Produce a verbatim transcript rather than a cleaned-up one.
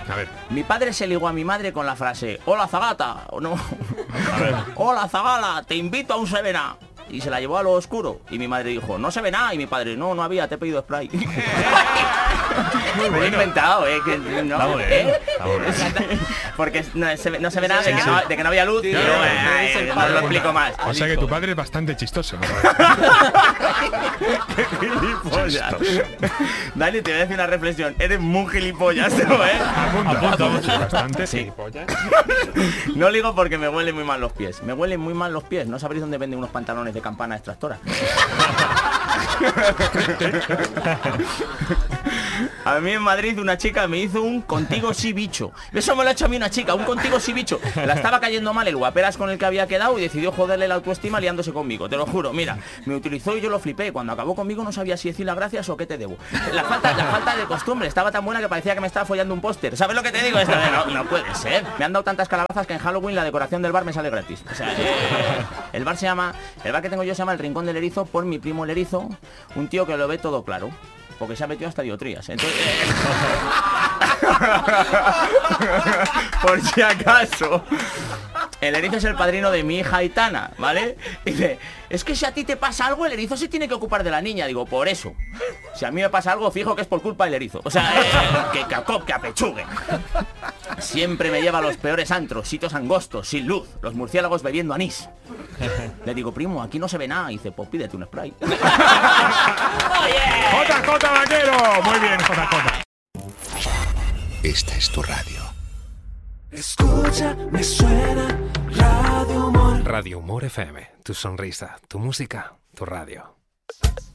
A ver. Mi padre se ligó a mi madre con la frase: hola Zagata, o no. Hola Zagala, te invito a un Sevena. Y se la llevó a lo oscuro. Y mi madre dijo: no se ve nada. Y mi padre: no, no había, te he pedido spray. Muy bueno. Me he inventado, eh, que no, está bueno, ¿eh? está bueno. Porque no se, no se ve nada de, sí, que sí. No, de que no había luz. Sí, y yo, eh, eh, no lo explico más. O sea que tu padre es bastante chistoso, ¿no? ¡Qué gilipollas! Dani, te voy a decir una reflexión. Eres muy gilipollas, ¿no, eh? Apunta, apunta. Bastante sí. Gilipollas. No ligo porque me huelen muy mal los pies. Me huelen muy mal los pies. No sabréis dónde venden unos pantalones de campana extractora. A mí en Madrid una chica me hizo un contigo sí bicho. Eso me lo ha hecho a mí una chica, un contigo sí bicho. La estaba cayendo mal el guaperas con el que había quedado y decidió joderle la autoestima liándose conmigo. Te lo juro, mira, me utilizó y yo lo flipé. Cuando acabó conmigo no sabía si decir las gracias o qué te debo. La falta, la falta de costumbre estaba tan buena que parecía que me estaba follando un póster. ¿Sabes lo que te digo? Esto de, no, no puede ser. Me han dado tantas calabazas que en Halloween la decoración del bar me sale gratis. O sea, eh, el bar se llama, el bar que tengo yo se llama El Rincón del Erizo por mi primo el Erizo, un tío que lo ve todo claro. Porque se ha metido hasta diotrías. Entonces, eh... por si acaso, el erizo es el padrino de mi hija Aitana, ¿vale? Dice: es que si a ti te pasa algo, el erizo se tiene que ocupar de la niña. Digo: por eso. Si a mí me pasa algo, fijo que es por culpa del erizo. O sea, eh, que, que, que apechugue. Siempre me lleva a los peores antros, sitios angostos, sin luz, los murciélagos bebiendo anís. Le digo: primo, aquí no se ve nada. Y dice: pues pídete un spray. ¡J J Vaquero! Muy bien, J J. Esta es tu radio. Escucha, me suena Radio Humor. Radio Humor F M. Tu sonrisa, tu música, tu radio.